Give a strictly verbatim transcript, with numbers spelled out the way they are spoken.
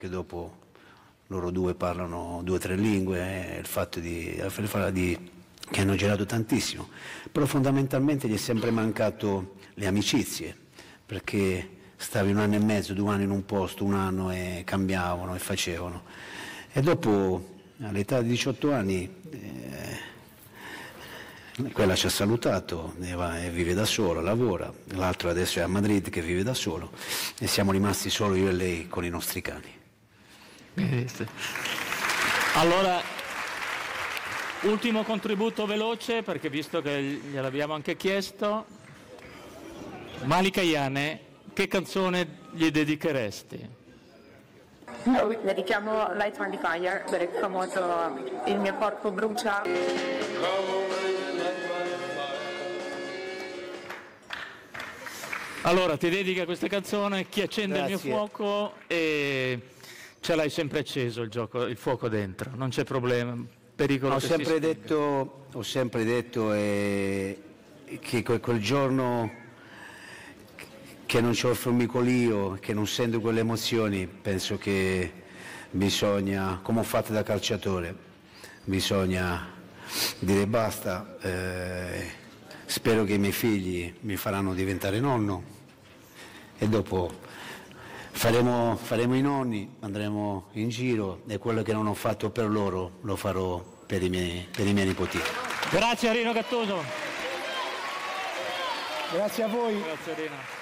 che dopo loro due parlano due o tre lingue, eh, il fatto di, di, che hanno girato tantissimo, però fondamentalmente gli è sempre mancato le amicizie, perché stavi un anno e mezzo, due anni in un posto, un anno e cambiavano e facevano. E dopo, all'età di diciotto anni, eh, quella ci ha salutato e, va, e vive da sola, lavora, l'altro adesso è a Madrid che vive da solo e siamo rimasti solo io e lei con i nostri cani. Allora, ultimo contributo veloce, perché visto che gliel'abbiamo anche chiesto, Malika Ayane, che canzone gli dedicheresti? Noi dedichiamo Light on the Fire, perché famoso il mio corpo brucia. Allora, ti dedica questa canzone, Chi accende Grazie. il mio fuoco, e ce l'hai sempre acceso il, gioco, il fuoco dentro, non c'è problema, pericolo Ho che sempre si detto, ho sempre detto eh, che quel giorno che non c'ho il formicolio, che non sento quelle emozioni, penso che bisogna, come ho fatto da calciatore, bisogna dire basta, eh, spero che i miei figli mi faranno diventare nonno e dopo faremo, faremo i nonni, andremo in giro e quello che non ho fatto per loro lo farò per i miei, per i miei nipotini. Grazie a Rino Gattuso. Grazie a voi. Grazie Rino.